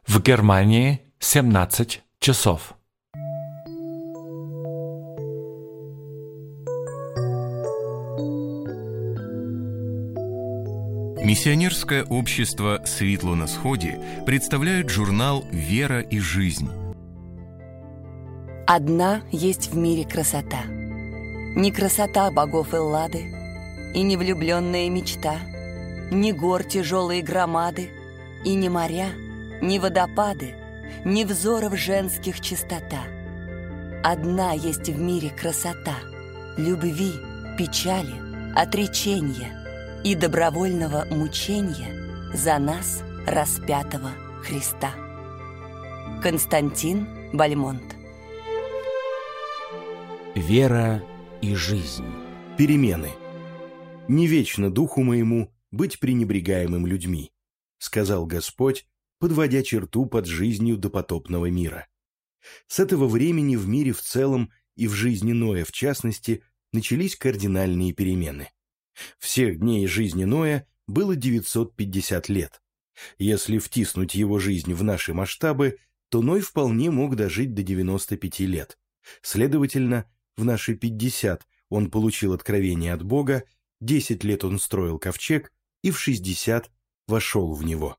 В Германии 17 часов. Миссионерское общество «Светло на сходе» представляет журнал «Вера и жизнь». Одна есть в мире красота. Не красота богов Эллады, и не влюбленная мечта, не гор тяжелые громады, и не моря, не водопады, не взоров женских чистота. Одна есть в мире красота любви, печали, отречения и добровольного мучения за нас, распятого Христа. Константин Бальмонт. Вера и жизнь. Перемены. «Не вечно духу моему быть пренебрегаемым людьми», сказал Господь, подводя черту под жизнью допотопного мира. С этого времени в мире в целом и в жизни Ноя в частности начались кардинальные перемены. Всех дней жизни Ноя было 950 лет. Если втиснуть его жизнь в наши масштабы, то Ной вполне мог дожить до 95 лет. Следовательно, в наши 50 он получил откровение от Бога, 10 лет он строил ковчег и в 60 вошел в него.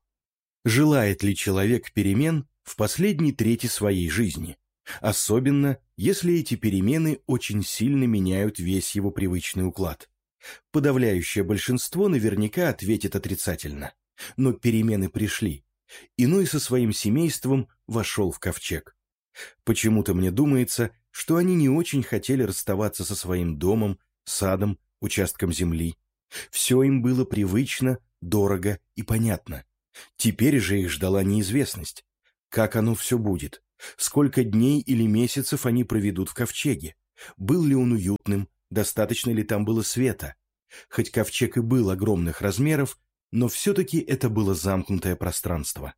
Желает ли человек перемен в последней трети своей жизни? Особенно, если эти перемены очень сильно меняют весь его привычный уклад. Подавляющее большинство наверняка ответит отрицательно. Но перемены пришли, и Ной со своим семейством вошел в ковчег. Почему-то мне думается, что они не очень хотели расставаться со своим домом, садом, участком земли. Все им было привычно, дорого и понятно. Теперь же их ждала неизвестность. Как оно все будет? Сколько дней или месяцев они проведут в ковчеге? Был ли он уютным? Достаточно ли там было света? Хоть ковчег и был огромных размеров, но все-таки это было замкнутое пространство.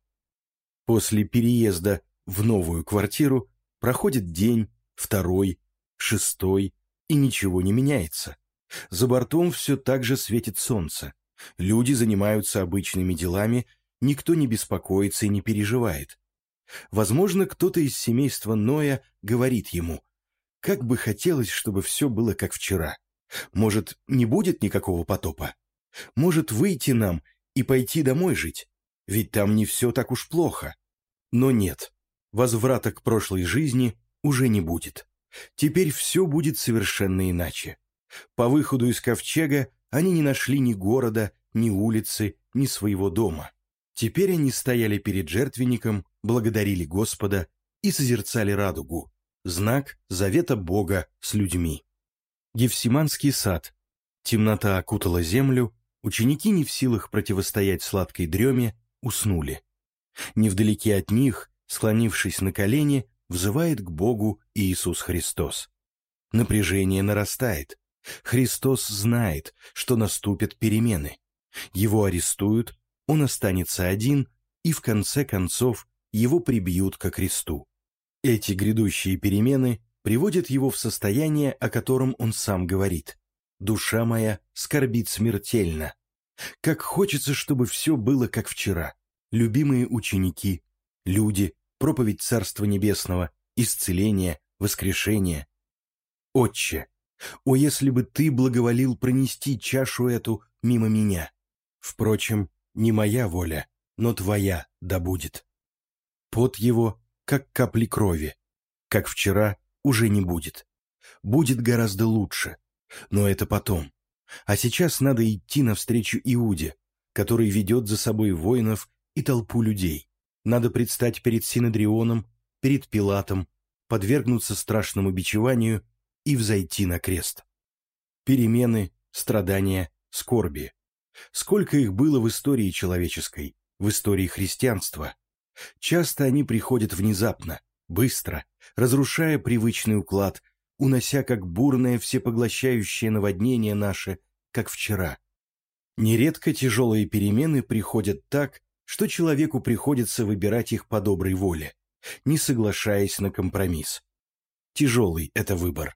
После переезда в новую квартиру проходит день, второй, шестой, и ничего не меняется. За бортом все так же светит солнце. Люди занимаются обычными делами, никто не беспокоится и не переживает. Возможно, кто-то из семейства Ноя говорит ему: «Как бы хотелось, чтобы все было как вчера. Может, не будет никакого потопа? Может, выйти нам и пойти домой жить? Ведь там не все так уж плохо». Но нет, возврата к прошлой жизни уже не будет. Теперь все будет совершенно иначе. По выходу из ковчега они не нашли ни города, ни улицы, ни своего дома. Теперь они стояли перед жертвенником, благодарили Господа и созерцали радугу, знак завета Бога с людьми. Гефсиманский сад. Темнота окутала землю, ученики, не в силах противостоять сладкой дреме, уснули. Невдалеке от них, склонившись на колени, взывает к Богу Иисус Христос. Напряжение нарастает. Христос знает, что наступят перемены. Его арестуют, он останется один, и в конце концов его прибьют ко кресту. Эти грядущие перемены приводят его в состояние, о котором он сам говорит: «Душа моя скорбит смертельно». Как хочется, чтобы все было как вчера. Любимые ученики, люди, проповедь Царства Небесного, исцеление, воскрешение. «Отче, о, если бы ты благоволил пронести чашу эту мимо меня! Впрочем, не моя воля, но твоя да будет». Пот его, как капли крови, как вчера, уже не будет. Будет гораздо лучше, но это потом. А сейчас надо идти навстречу Иуде, который ведет за собой воинов и толпу людей. Надо предстать перед Синедрионом, перед Пилатом, подвергнуться страшному бичеванию и взойти на крест. Перемены, страдания, скорби. Сколько их было в истории человеческой, в истории христианства. Часто они приходят внезапно, быстро, разрушая привычный уклад, унося как бурное всепоглощающее наводнение наше, как вчера. Нередко тяжелые перемены приходят так, что человеку приходится выбирать их по доброй воле, не соглашаясь на компромисс. Тяжелый это выбор.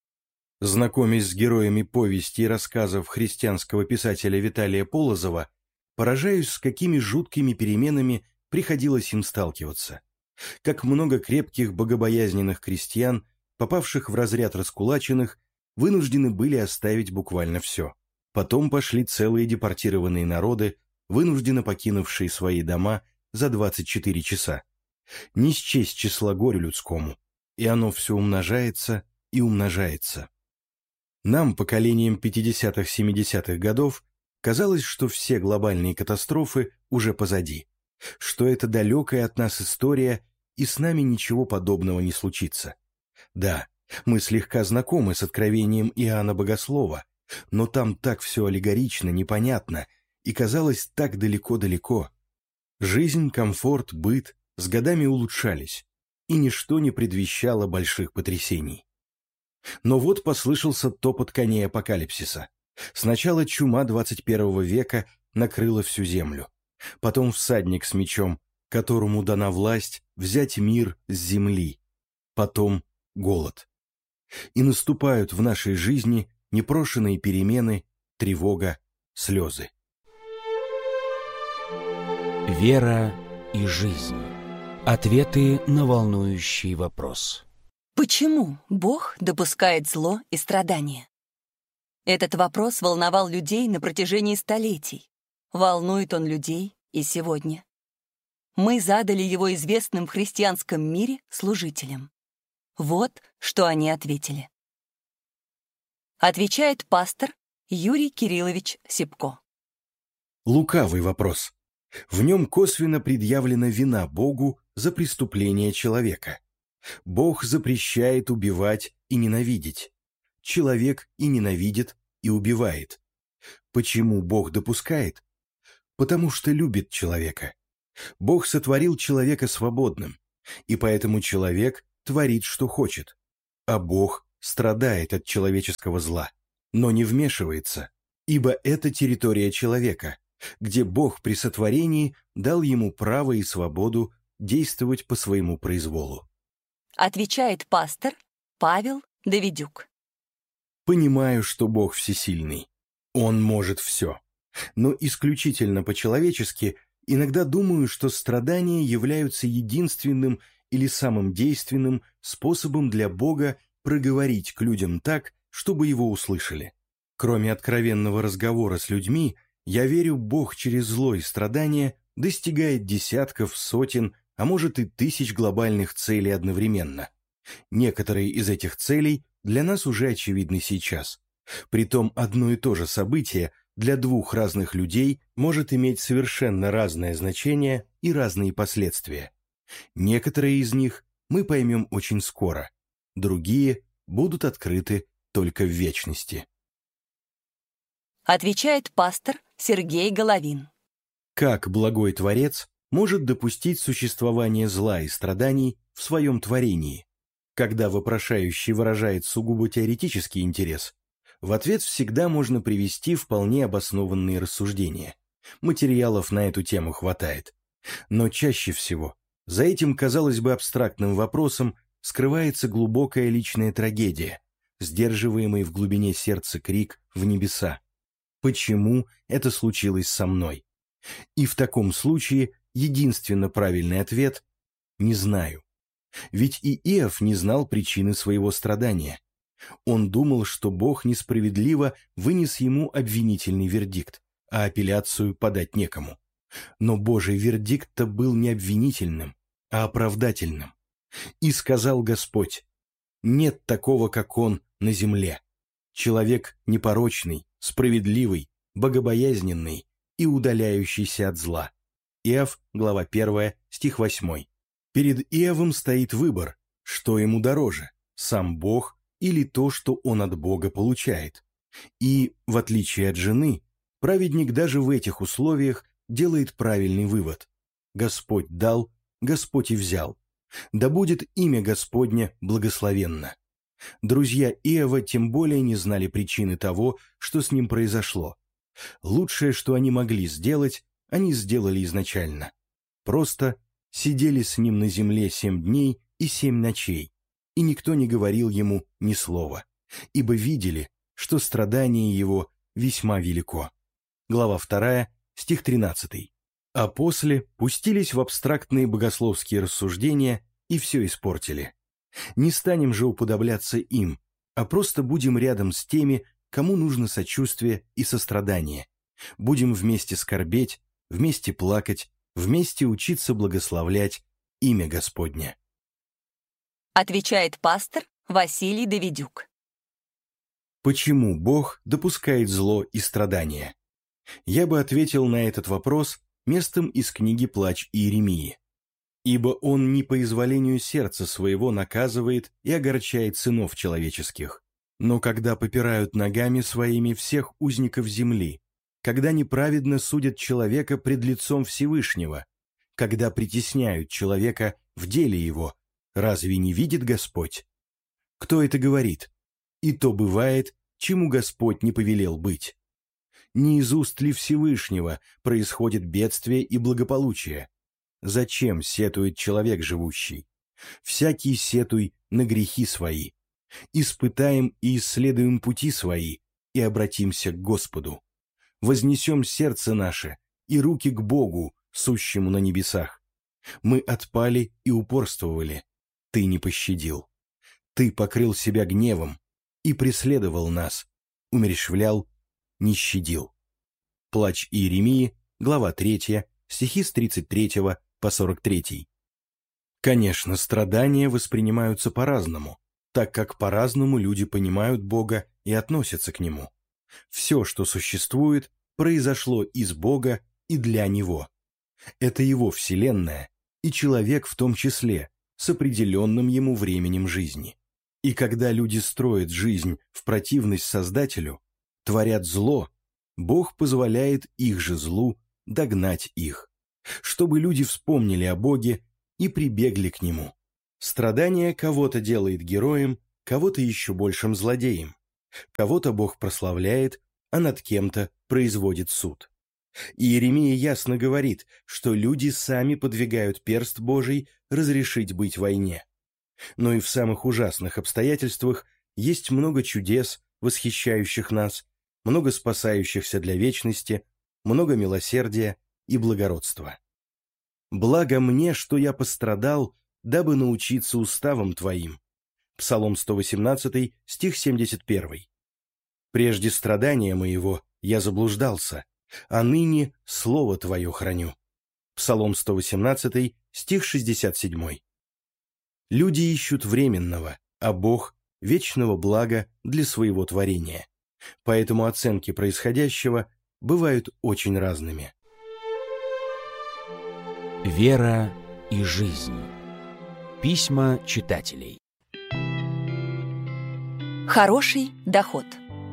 Знакомясь с героями повести и рассказов христианского писателя Виталия Полозова, поражаюсь, с какими жуткими переменами приходилось им сталкиваться. Как много крепких богобоязненных крестьян, попавших в разряд раскулаченных, вынуждены были оставить буквально все. Потом пошли целые депортированные народы, вынужденно покинувшие свои дома за 24 часа. Не счесть числа горю людскому, и оно все умножается и умножается. Нам, поколением 50-70-х годов, казалось, что все глобальные катастрофы уже позади, что это далекая от нас история, и с нами ничего подобного не случится. Да, мы слегка знакомы с откровением Иоанна Богослова, но там так все аллегорично, непонятно, и казалось так далеко-далеко. Жизнь, комфорт, быт с годами улучшались, и ничто не предвещало больших потрясений. Но вот послышался топот коней апокалипсиса. Сначала чума 21 века накрыла всю землю. Потом всадник с мечом, которому дана власть взять мир с земли. Потом голод. И наступают в нашей жизни непрошеные перемены, тревога, слезы. Вера и жизнь. Ответы на волнующий вопрос. Почему Бог допускает зло и страдания? Этот вопрос волновал людей на протяжении столетий. Волнует он людей и сегодня. Мы задали его известным в христианском мире служителям. Вот что они ответили. Отвечает пастор Юрий Кириллович Сипко. Лукавый вопрос. В нем косвенно предъявлена вина Богу за преступление человека. Бог запрещает убивать и ненавидеть. Человек и ненавидит, и убивает. Почему Бог допускает? Потому что любит человека. Бог сотворил человека свободным, и поэтому человек творит, что хочет. А Бог страдает от человеческого зла, но не вмешивается, ибо это территория человека, где Бог при сотворении дал ему право и свободу действовать по своему произволу. Отвечает пастор Павел Давидюк. Понимаю, что Бог всесильный. Он может все. Но исключительно по-человечески иногда думаю, что страдания являются единственным или самым действенным способом для Бога проговорить к людям так, чтобы его услышали. Кроме откровенного разговора с людьми, я верю, Бог через зло и страдания достигает десятков, сотен, а может и тысяч глобальных целей одновременно. Некоторые из этих целей для нас уже очевидны сейчас. Притом одно и то же событие для двух разных людей может иметь совершенно разное значение и разные последствия. Некоторые из них мы поймем очень скоро, другие будут открыты только в вечности. Отвечает пастор Сергей Головин. Как благой Творец может допустить существование зла и страданий в своем творении? Когда вопрошающий выражает сугубо теоретический интерес, в ответ всегда можно привести вполне обоснованные рассуждения. Материалов на эту тему хватает. Но чаще всего за этим, казалось бы, абстрактным вопросом скрывается глубокая личная трагедия, сдерживаемый в глубине сердца крик в небеса. Почему это случилось со мной? И в таком случае единственно правильный ответ – не знаю. Ведь и Иов не знал причины своего страдания. Он думал, что Бог несправедливо вынес ему обвинительный вердикт, а апелляцию подать некому. Но Божий вердикт-то был не обвинительным, а оправдательным. И сказал Господь: «Нет такого, как Он на земле. Человек непорочный, справедливый, богобоязненный и удаляющийся от зла». Иов, глава 1, стих 8. Перед Иовом стоит выбор, что ему дороже, сам Бог или то, что он от Бога получает. И, в отличие от жены, праведник даже в этих условиях делает правильный вывод. Господь дал, Господь и взял. Да будет имя Господне благословенно. Друзья Иова тем более не знали причины того, что с ним произошло. Лучшее, что они могли сделать, они сделали изначально. Просто сидели с ним на земле 7 дней и 7 ночей, и никто не говорил ему ни слова, ибо видели, что страдание его весьма велико. Глава 2, стих 13. А после пустились в абстрактные богословские рассуждения и все испортили. Не станем же уподобляться им, а просто будем рядом с теми, кому нужно сочувствие и сострадание. Будем вместе скорбеть, вместе плакать, вместе учиться благословлять имя Господне. Отвечает пастор Василий Давидюк. Почему Бог допускает зло и страдания? Я бы ответил на этот вопрос местом из книги «Плач Иеремии». «Ибо Он не по изволению сердца своего наказывает и огорчает сынов человеческих, но когда попирают ногами своими всех узников земли, когда неправедно судят человека пред лицом Всевышнего, когда притесняют человека в деле его, разве не видит Господь? Кто это говорит? И то бывает, чему Господь не повелел быть. Не из уст ли Всевышнего происходит бедствие и благополучие? Зачем сетует человек живущий? Всякий сетуй на грехи свои. Испытаем и исследуем пути свои, и обратимся к Господу. Вознесем сердце наше и руки к Богу, сущему на небесах. Мы отпали и упорствовали. Ты не пощадил. Ты покрыл себя гневом и преследовал нас, умерщвлял, не щадил. Плач Иеремии, глава 3, стихи с 33 по 43. Конечно, страдания воспринимаются по-разному, так как по-разному люди понимают Бога и относятся к Нему. Все, что существует, произошло из Бога и для Него. Это Его вселенная, и человек в том числе, с определенным ему временем жизни. И когда люди строят жизнь в противность Создателю, творят зло, Бог позволяет их же злу догнать их, чтобы люди вспомнили о Боге и прибегли к Нему. Страдание кого-то делает героем, кого-то еще большим злодеем. Кого-то Бог прославляет, а над кем-то производит суд. Иеремия ясно говорит, что люди сами подвигают перст Божий разрешить быть войне. Но и в самых ужасных обстоятельствах есть много чудес, восхищающих нас, много спасающихся для вечности, много милосердия и благородства. «Благо мне, что я пострадал, дабы научиться уставам Твоим». Псалом 118, стих 71. «Прежде страдания моего я заблуждался, а ныне Слово Твое храню». Псалом 118, стих 67. Люди ищут временного, а Бог – вечного блага для своего творения. Поэтому оценки происходящего бывают очень разными. Вера и жизнь. Письма читателей. Хороший доход.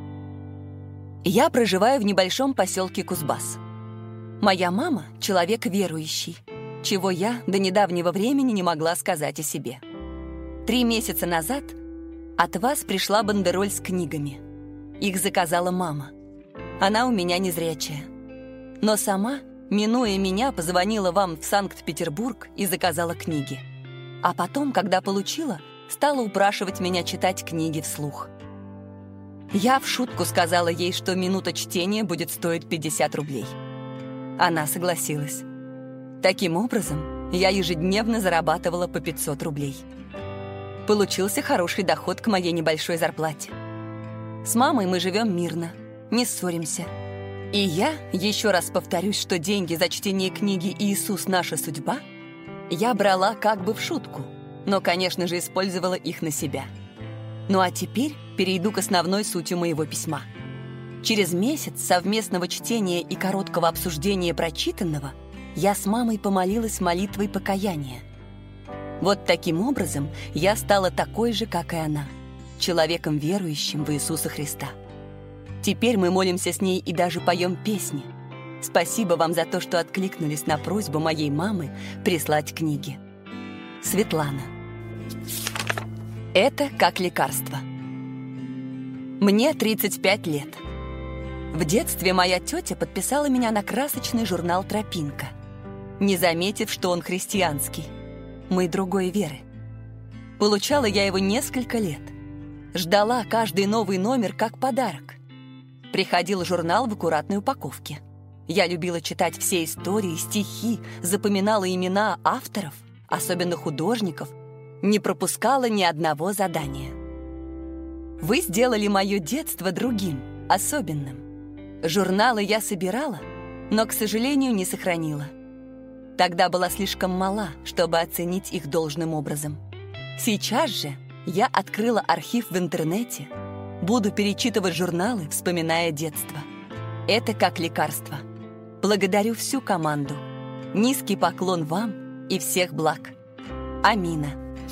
Я проживаю в небольшом поселке Кузбасс. Моя мама – человек верующий, чего я до недавнего времени не могла сказать о себе. 3 месяца назад от вас пришла бандероль с книгами. Их заказала мама. Она у меня незрячая. Но сама, минуя меня, позвонила вам в Санкт-Петербург и заказала книги. А потом, когда получила, стала упрашивать меня читать книги вслух. Я в шутку сказала ей, что минута чтения будет стоить 50 рублей. Она согласилась. Таким образом, я ежедневно зарабатывала по 500 рублей. Получился хороший доход к моей небольшой зарплате. С мамой мы живем мирно, не ссоримся. И я, еще раз повторюсь, что деньги за чтение книги «Иисус. Наша судьба» я брала как бы в шутку, но, конечно же, использовала их на себя. Ну а теперь перейду к основной сути моего письма. Через месяц совместного чтения и короткого обсуждения прочитанного я с мамой помолилась молитвой покаяния. Вот таким образом я стала такой же, как и она, человеком, верующим в Иисуса Христа. Теперь мы молимся с ней и даже поем песни. Спасибо вам за то, что откликнулись на просьбу моей мамы прислать книги. Светлана. Это как лекарство. Мне 35 лет. В детстве моя тетя подписала меня на красочный журнал «Тропинка», не заметив, что он христианский. Мы другой веры. Получала я его несколько лет. Ждала каждый новый номер как подарок. Приходил журнал в аккуратной упаковке. Я любила читать все истории, стихи, запоминала имена авторов, особенно художников, не пропускала ни одного задания. Вы сделали мое детство другим, особенным. Журналы я собирала, но, к сожалению, не сохранила. Тогда была слишком мала, чтобы оценить их должным образом. Сейчас же я открыла архив в интернете, буду перечитывать журналы, вспоминая детство. Это как лекарство. Благодарю всю команду. Низкий поклон вам и всех благ. Амина.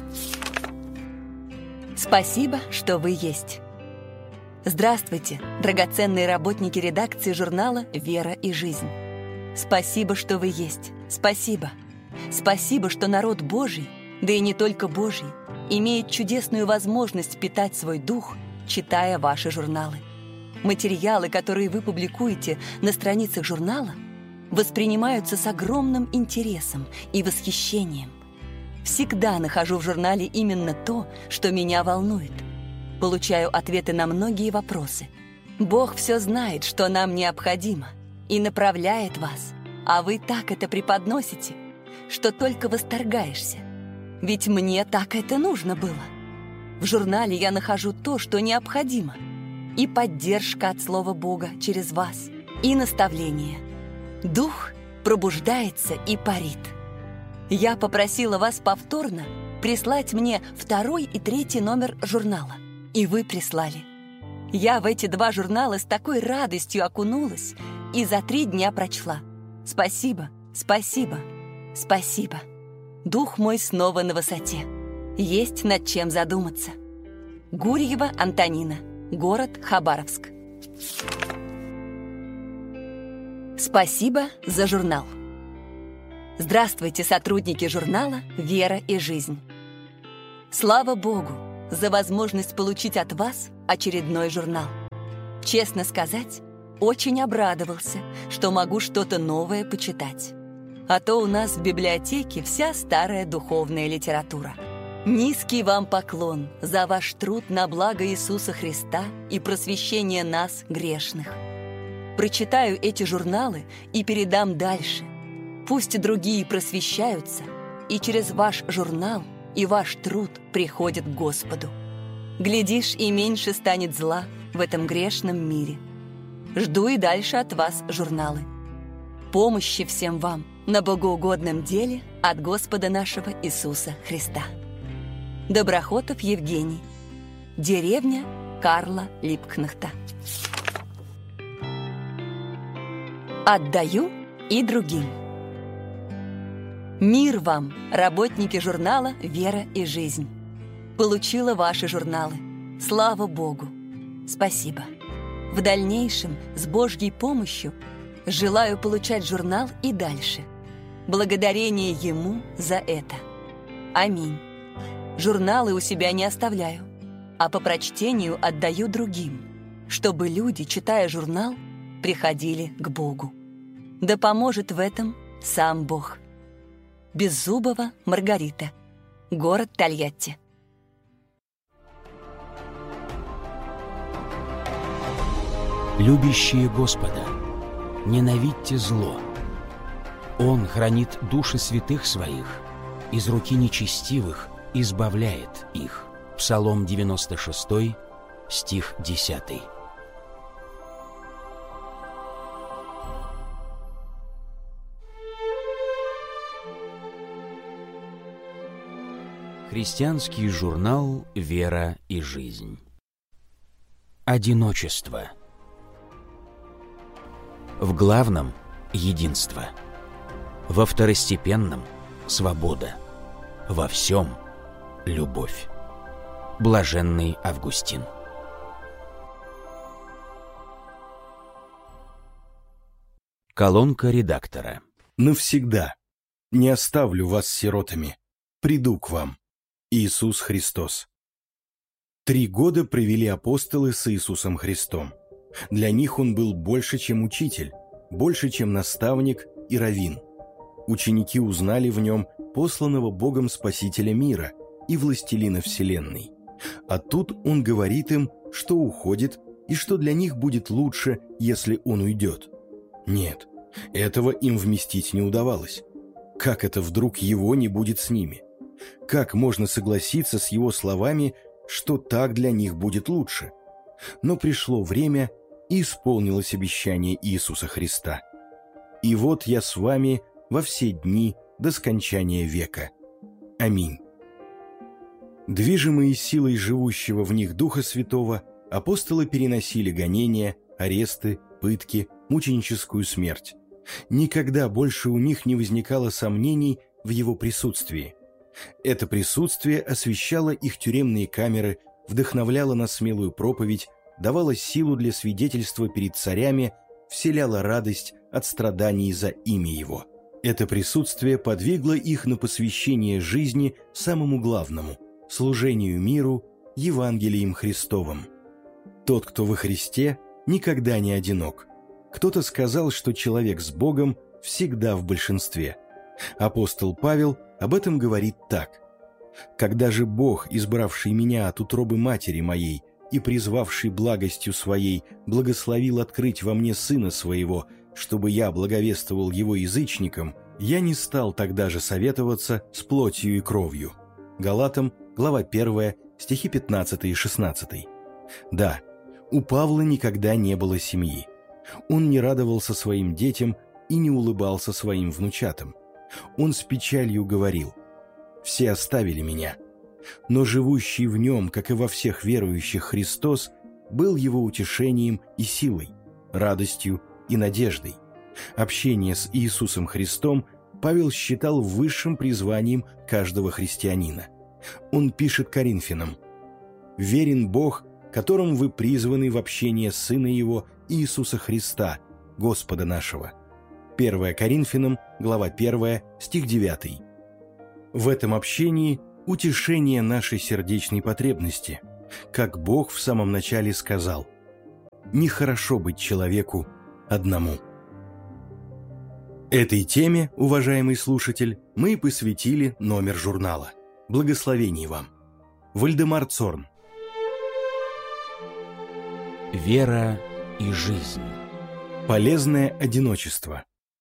Спасибо, что вы есть. Здравствуйте, драгоценные работники редакции журнала «Вера и жизнь». Спасибо, что вы есть. Спасибо. Спасибо, что народ Божий, да и не только Божий, имеет чудесную возможность питать свой дух, читая ваши журналы. Материалы, которые вы публикуете на страницах журнала, воспринимаются с огромным интересом и восхищением. Всегда нахожу в журнале именно то, что меня волнует. Получаю ответы на многие вопросы. Бог все знает, что нам необходимо, и направляет вас, а вы так это преподносите, что только восторгаешься. Ведь мне так это нужно было. В журнале я нахожу то, что необходимо. И поддержка от Слова Бога через вас, и наставление. Дух пробуждается и парит. Я попросила вас повторно прислать мне 2 и 3 номер журнала, и вы прислали. Я в эти 2 журнала с такой радостью окунулась и за 3 дня прочла. Спасибо, спасибо, спасибо. Дух мой снова на высоте. Есть над чем задуматься. Гурьева Антонина, город Хабаровск. Спасибо за журнал. Здравствуйте, сотрудники журнала «Вера и жизнь». Слава Богу за возможность получить от вас очередной журнал. Честно сказать, очень обрадовался, что могу что-то новое почитать. А то у нас в библиотеке вся старая духовная литература. Низкий вам поклон за ваш труд на благо Иисуса Христа и просвещение нас, грешных. Прочитаю эти журналы и передам дальше. Пусть другие просвещаются, и через ваш журнал и ваш труд приходят к Господу. Глядишь, и меньше станет зла в этом грешном мире. Жду и дальше от вас журналы. Помощи всем вам на богоугодном деле от Господа нашего Иисуса Христа. Доброхотов Евгений. Деревня Карла Липкнехта. Отдаю и другим. Мир вам, работники журнала «Вера и жизнь». Получила ваши журналы. Слава Богу. Спасибо. В дальнейшем, с Божьей помощью, желаю получать журнал и дальше. Благодарение Ему за это. Аминь. Журналы у себя не оставляю, а по прочтению отдаю другим, чтобы люди, читая журнал, приходили к Богу. Да поможет в этом сам Бог. Беззубова Маргарита. Город Тольятти. Любящие Господа, ненавидьте зло. Он хранит души святых своих, из руки нечестивых избавляет их. Псалом 96, стих 10. Христианский журнал «Вера и жизнь». Одиночество. В главном – единство. Во второстепенном – свобода. Во всем – любовь. Блаженный Августин. Колонка редактора. Навсегда не оставлю вас сиротами. Приду к вам. Иисус Христос. 3 года провели апостолы с Иисусом Христом. Для них Он был больше, чем учитель, больше, чем наставник и раввин. Ученики узнали в Нем посланного Богом Спасителя мира и властелина вселенной. А тут Он говорит им, что уходит и что для них будет лучше, если Он уйдет. Нет, Этого им вместить не удавалось. Как это вдруг его не будет с ними? Как можно согласиться с его словами, что так для них будет лучше? Но пришло время, и исполнилось обещание Иисуса Христа. «И вот я с вами во все дни до скончания века. Аминь». Движимые силой живущего в них Духа Святого, апостолы переносили гонения, аресты, пытки, мученическую смерть. Никогда больше у них не возникало сомнений в его присутствии. Это присутствие освещало их тюремные камеры, вдохновляло на смелую проповедь, давало силу для свидетельства перед царями, вселяло радость от страданий за имя его. Это присутствие подвигло их на посвящение жизни самому главному – служению миру, Евангелием Христовым. Тот, кто во Христе, никогда не одинок. Кто-то сказал, что человек с Богом всегда в большинстве. Апостол Павел об этом говорит так: «Когда же Бог, избравший меня от утробы матери моей и призвавший благостью своей, благословил открыть во мне Сына Своего, чтобы я благовествовал Его язычникам, я не стал тогда же советоваться с плотью и кровью». Галатам, глава 1, стихи 15 и 16. Да, у Павла никогда не было семьи. Он не радовался своим детям и не улыбался своим внучатам. Он с печалью говорил: «Все оставили меня». Но живущий в нем, как и во всех верующих, Христос был его утешением и силой, радостью и надеждой. Общение с Иисусом Христом Павел считал высшим призванием каждого христианина. Он пишет Коринфянам: «Верен Бог, которым вы призваны в общение Сына Его Иисуса Христа, Господа нашего». 1 Коринфянам, глава 1, стих 9. В этом общении утешение нашей сердечной потребности, как Бог в самом начале сказал: «Нехорошо быть человеку одному». Этой теме, уважаемый слушатель, мы и посвятили номер журнала. Благословений вам. Вальдемар Цорн. Вера и жизнь. Полезное одиночество.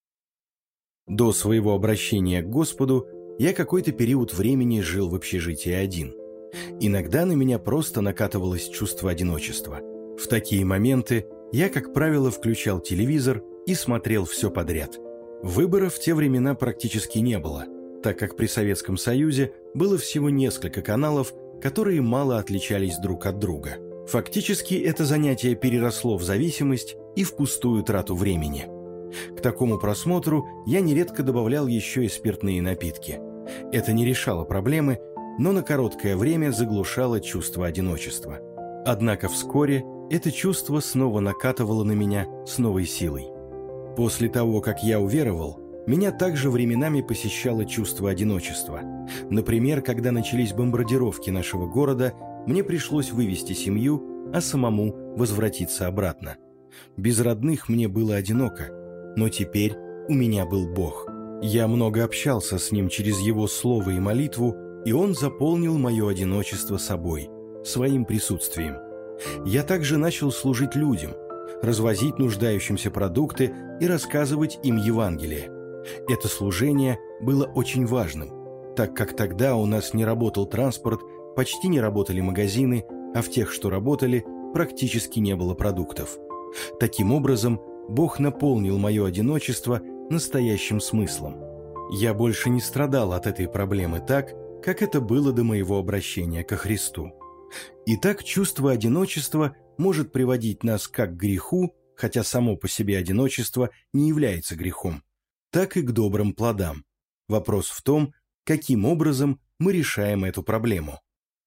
До своего обращения к Господу я какой-то период времени жил в общежитии один. Иногда на меня просто накатывалось чувство одиночества. В такие моменты я, как правило, включал телевизор и смотрел все подряд. Выборов в те времена практически не было, так как при Советском Союзе было всего несколько каналов, которые мало отличались друг от друга. Фактически это занятие переросло в зависимость и в пустую трату времени. К такому просмотру я нередко добавлял еще и спиртные напитки. Это не решало проблемы, но на короткое время заглушало чувство одиночества. Однако вскоре это чувство снова накатывало на меня с новой силой. После того, как я уверовал, меня также временами посещало чувство одиночества. Например, когда начались бомбардировки нашего города, мне пришлось вывести семью, а самому возвратиться обратно. Без родных мне было одиноко, но теперь у меня был Бог. Я много общался с Ним через Его Слово и молитву, и Он заполнил мое одиночество собой, своим присутствием. Я также начал служить людям, развозить нуждающимся продукты и рассказывать им Евангелие. Это служение было очень важным, так как тогда у нас не работал транспорт, почти не работали магазины, а в тех, что работали, практически не было продуктов. Таким образом, Бог наполнил мое одиночество настоящим смыслом. Я больше не страдал от этой проблемы так, как это было до моего обращения ко Христу. Итак, чувство одиночества может приводить нас как к греху, хотя само по себе одиночество не является грехом, так и к добрым плодам. Вопрос в том, каким образом мы решаем эту проблему.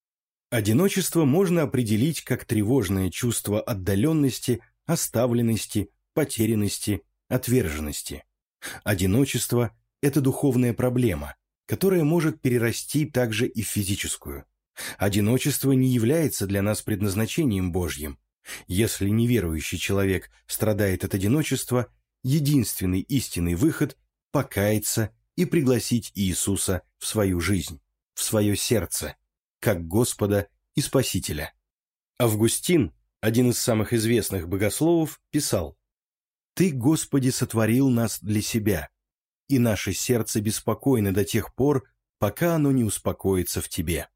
Одиночество можно определить как тревожное чувство отдаленности, оставленности, потерянности, отверженности. Одиночество – это духовная проблема, которая может перерасти также и в физическую. Одиночество не является для нас предназначением Божьим. Если неверующий человек страдает от одиночества, единственный истинный выход – покаяться и пригласить Иисуса в свою жизнь, в свое сердце, как Господа и Спасителя. Августин, один из самых известных богословов, писал: Ты, Господи, сотворил нас для себя, и наше сердце беспокойно до тех пор, пока оно не успокоится в Тебе.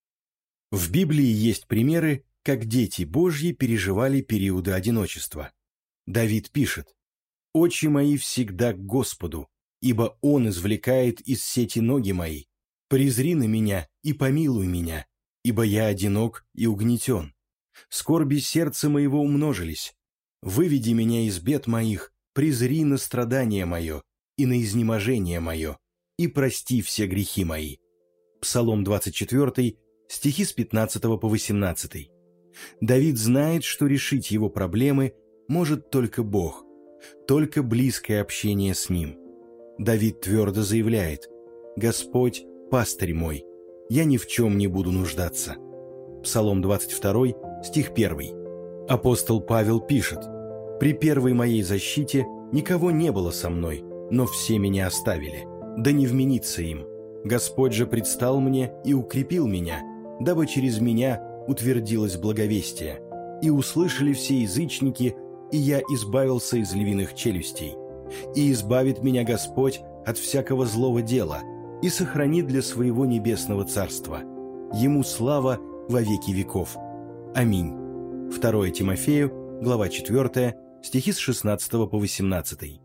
В Библии есть примеры, как дети Божьи переживали периоды одиночества. Давид пишет: «Очи мои всегда к Господу, ибо Он извлекает из сети ноги мои. Презри на меня и помилуй меня, ибо я одинок и угнетен. Скорби сердца моего умножились. Выведи меня из бед моих, презри на страдание мое и на изнеможение мое, и прости все грехи мои». Псалом 24, стихи с 15 по 18. Давид знает, что решить его проблемы может только Бог, только близкое общение с Ним. Давид твердо заявляет: «Господь – пастырь мой, я ни в чем не буду нуждаться». Псалом 22, стих 1. Апостол Павел пишет: «При первой моей защите никого не было со мной, но все меня оставили, да не вменится им. Господь же предстал мне и укрепил меня, дабы через меня утвердилось благовестие, и услышали все язычники, и я избавился из львиных челюстей. И избавит меня Господь от всякого злого дела, и сохранит для своего небесного царства. Ему слава во веки веков. Аминь». 2 Тимофею, глава 4, стихи с 16 по 18.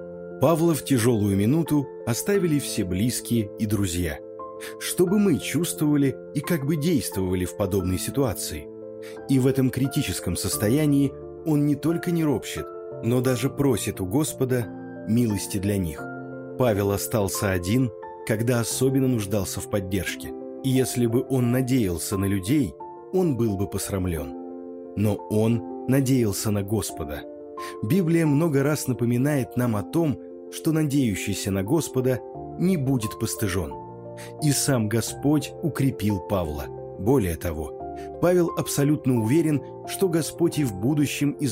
Павла в тяжелую минуту оставили все близкие и друзья. Что бы мы чувствовали и как бы действовали в подобной ситуации? И в этом критическом состоянии он не только не ропщет, но даже просит у Господа милости для них. Павел остался один, когда особенно нуждался в поддержке. И если бы он надеялся на людей, он был бы посрамлен. Но он надеялся на Господа. Библия много раз напоминает нам о том, что надеющийся на Господа не будет постыжен. И сам Господь укрепил Павла. Более того, Павел абсолютно уверен, что Господь и в будущем